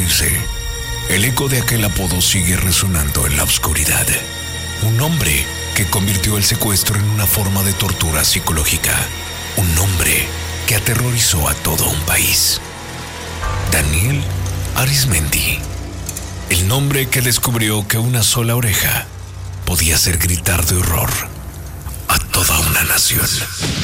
morirse, el eco de aquel apodo sigue resonando en la oscuridad. Un hombre que convirtió el secuestro en una forma de tortura psicológica. Un hombre que aterrorizó a todo un país. Daniel Arismendi. El nombre que descubrió que una sola oreja podía hacer gritar de horror a toda una nación.